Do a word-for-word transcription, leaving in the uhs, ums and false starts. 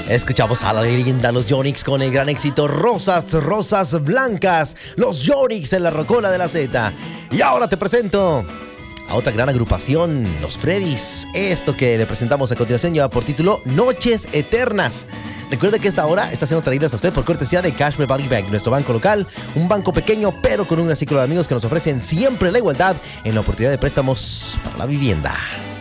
Escuchamos a la leyenda Los Yonix con el gran éxito Rosas, Rosas Blancas. Los Yonix en la rocola de la Z. Y ahora te presento a otra gran agrupación, Los Freddys. Esto que le presentamos a continuación lleva por título Noches Eternas. Recuerde que esta hora está siendo traída hasta usted por cortesía de Cashmere Valley Bank, nuestro banco local, un banco pequeño pero con un círculo de amigos que nos ofrecen siempre la igualdad en la oportunidad de préstamos para la vivienda.